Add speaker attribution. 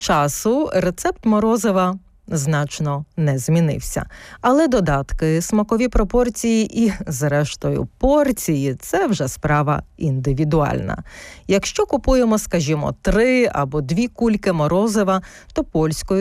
Speaker 1: часу рецепт морозива значно не змінився. Але додатки, смакові пропорції і, зрештою, порції – це вже справа індивідуальна. Якщо купуємо, скажімо, 3 або 2 кульки морозива, то польською